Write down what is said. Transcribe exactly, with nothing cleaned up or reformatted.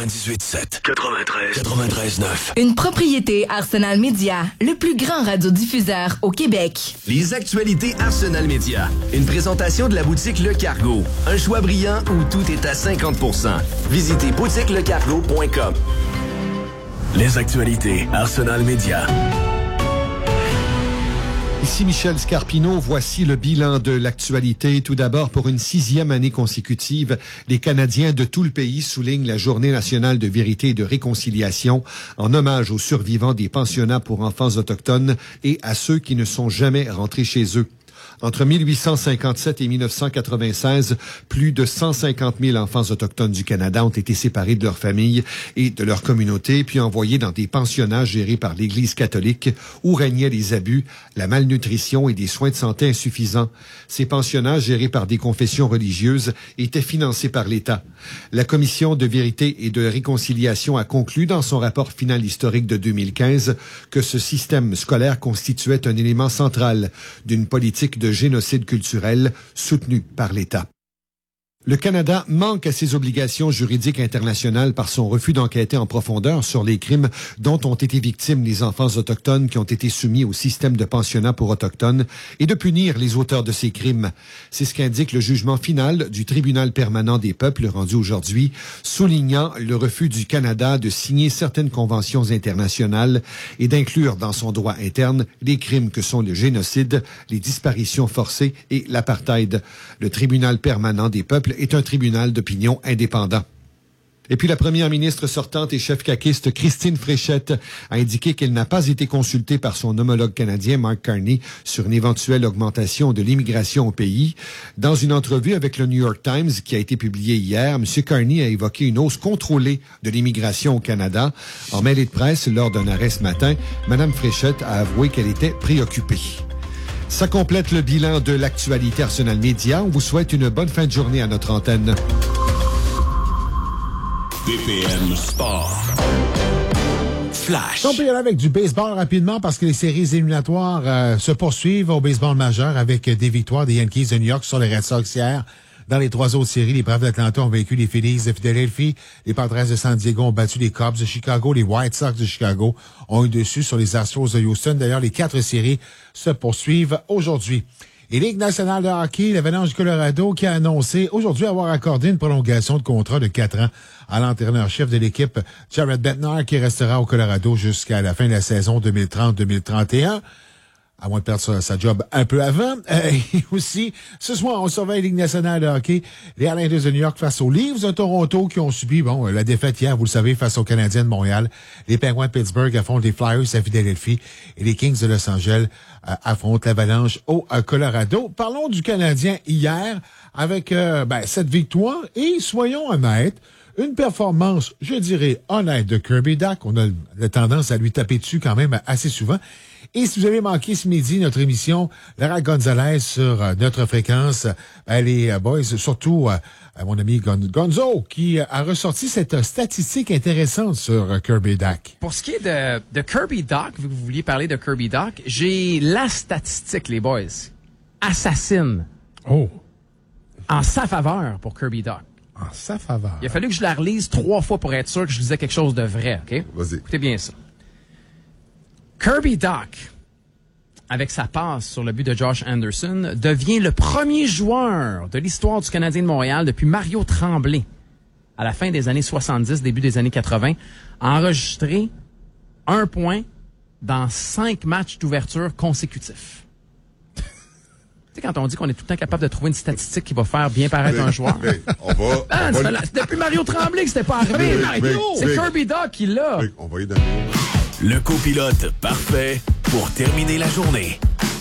quatre-vingt-dix-huit sept, quatre-vingt-treize, quatre-vingt-treize neuf. Une propriété Arsenal Média, le plus grand radiodiffuseur au Québec. Les actualités Arsenal Média. Une présentation de la boutique Le Cargo. Un choix brillant où tout est à cinquante pour cent. Visitez boutique le cargo point com. Les actualités Arsenal Média. Ici Michel Scarpino, voici le bilan de l'actualité. Tout d'abord, pour une sixième année consécutive, les Canadiens de tout le pays soulignent la Journée nationale de vérité et de réconciliation en hommage aux survivants des pensionnats pour enfants autochtones et à ceux qui ne sont jamais rentrés chez eux. Entre mille huit cent cinquante-sept et mille neuf cent quatre-vingt-seize, plus de cent cinquante mille enfants autochtones du Canada ont été séparés de leur famille et de leur communauté, puis envoyés dans des pensionnats gérés par l'Église catholique où régnaient les abus, la malnutrition et des soins de santé insuffisants. Ces pensionnats, gérés par des confessions religieuses, étaient financés par l'État. La Commission de vérité et de réconciliation a conclu dans son rapport final historique de deux mille quinze que ce système scolaire constituait un élément central d'une politique de génocide culturel soutenu par l'État. Le Canada manque à ses obligations juridiques internationales par son refus d'enquêter en profondeur sur les crimes dont ont été victimes les enfants autochtones qui ont été soumis au système de pensionnat pour autochtones et de punir les auteurs de ces crimes. C'est ce qu'indique le jugement final du Tribunal permanent des peuples rendu aujourd'hui, soulignant le refus du Canada de signer certaines conventions internationales et d'inclure dans son droit interne les crimes que sont le génocide, les disparitions forcées et l'apartheid. Le Tribunal permanent des peuples est un tribunal d'opinion indépendant. Et puis la première ministre sortante et chef caquiste Christine Fréchette a indiqué qu'elle n'a pas été consultée par son homologue canadien Mark Carney sur une éventuelle augmentation de l'immigration au pays. Dans une entrevue avec le New York Times qui a été publiée hier, M. Carney a évoqué une hausse contrôlée de l'immigration au Canada. En mêlée de presse, lors d'un arrêt ce matin, Mme Fréchette a avoué qu'elle était préoccupée. Ça complète le bilan de l'actualité Arsenal Média. On vous souhaite une bonne fin de journée à notre antenne. B P M Sport. Flash. On peut y aller avec du baseball rapidement parce que les séries éliminatoires euh, se poursuivent au baseball majeur avec des victoires des Yankees de New York sur les Red Sox hier. Dans les trois autres séries, les Braves d'Atlanta ont vaincu les Phillies de Philadelphie. Les Padres de San Diego ont battu les Cubs de Chicago. Les White Sox de Chicago ont eu dessus sur les Astros de Houston. D'ailleurs, les quatre séries se poursuivent aujourd'hui. Et Ligue nationale de hockey, l'Avalanche du Colorado, qui a annoncé aujourd'hui avoir accordé une prolongation de contrat de quatre ans à l'entraîneur-chef de l'équipe, Jared Bednar, qui restera au Colorado jusqu'à la fin de la saison deux mille trente deux mille trente et un. À moins de perdre sa, sa job un peu avant. Euh, et aussi, ce soir, on surveille la Ligue nationale de hockey. Les Islanders de New York face aux Leafs de Toronto qui ont subi, bon, la défaite hier, vous le savez, face aux Canadiens de Montréal. Les Penguins de Pittsburgh affrontent les Flyers à Philadelphie et les Kings de Los Angeles euh, affrontent l'Avalanche au euh, Colorado. Parlons du Canadien hier avec euh, ben, cette victoire et, soyons honnêtes, une performance, je dirais, honnête de Kirby Dach. On a la tendance à lui taper dessus quand même assez souvent. Et si vous avez manqué ce midi notre émission, Lara Gonzalez sur euh, notre fréquence, euh, les euh, boys, surtout euh, mon ami Gon- Gonzo, qui euh, a ressorti cette euh, statistique intéressante sur euh, Kirby Dach. Pour ce qui est de, de Kirby Dach, vu que vous vouliez parler de Kirby Dach, j'ai la statistique, les boys. Assassine. Oh. En sa faveur pour Kirby Dach. En sa faveur. Il a fallu que je la relise trois fois pour être sûr que je disais quelque chose de vrai, OK? Vas-y. Écoutez bien ça. Kirby Dach, avec sa passe sur le but de Josh Anderson, devient le premier joueur de l'histoire du Canadien de Montréal depuis Mario Tremblay, à la fin des années soixante-dix, début des années quatre-vingts, à enregistrer un point dans cinq matchs d'ouverture consécutifs. Tu sais, quand on dit qu'on est tout le temps capable de trouver une statistique qui va faire bien paraître mais, un joueur. mais, on va, Ah, on va c'est, c'est depuis Mario Tremblay que c'était pas arrivé. mais, Mario! mais, C'est mais, Kirby Dach qui l'a. mais, on va y donner. Le copilote parfait pour terminer la journée.